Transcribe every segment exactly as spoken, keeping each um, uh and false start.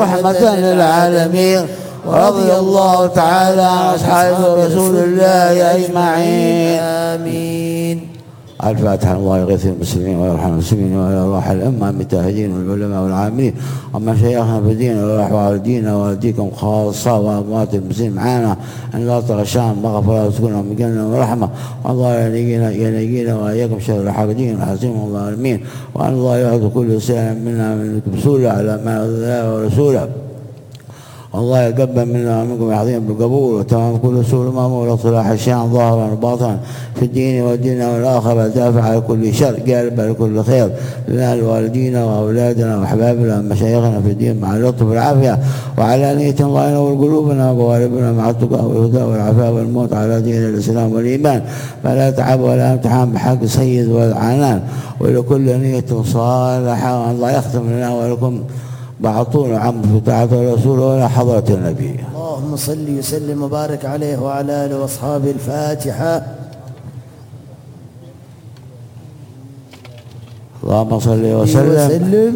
ورحمة للعالمين. ورضي الله تعالى عن أصحاب رسول الله أجمعين. آمين. الفاتحة. الله يغيث المسلمين ويرحم المسلمين ويرحم الأمة المجاهدين والعلماء والعاملين ومن شيخنا في الدين ويرحم والدينا والديكم خاصة وأموات المسلمين معانا أن لا تغشاهم مغفرة وتكونهم من جنة ورحمة. والله ينجينا ينجينا وإياكم شر الحاقدين الحزين والظالمين. وأن الله يعطي كل سنة منا منكم بسولة على ما الله ورسوله. والله يقبل منا ومنكم يعظيم بالقبول وتمام كل سوء مامور وصلاح الشان ظاهرا وباطنا في الدين والدين والآخرة دافع على كل شر قالب على كل خير لنا لوالدينا وأولادنا وأحبابنا ومشايخنا في الدين مع اللطف والعافية وعلى نية الله ينور قلوبنا وقوالبنا مع التقى والهدى والعفاء والموت على دين الإسلام والإيمان فلا تعب ولا امتحان بحق سيد والعنان ولكل نية صالحة. وأن الله يختم لنا ولكم بعطونا عم في طاعة الرسول ولا حضرة النبي. اللهم صل وسلم وبارك عليه وعلى آله وأصحابه. الفاتحة. اللهم صل وسلم, وسلم.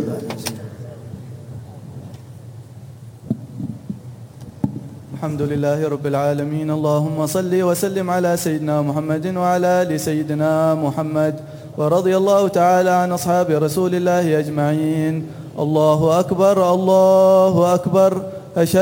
الحمد لله رب العالمين. اللهم صل وسلم على سيدنا محمد وعلى آل سيدنا محمد. ورضي الله تعالى عن أصحاب رسول الله أجمعين. الله أكبر الله أكبر. أشهد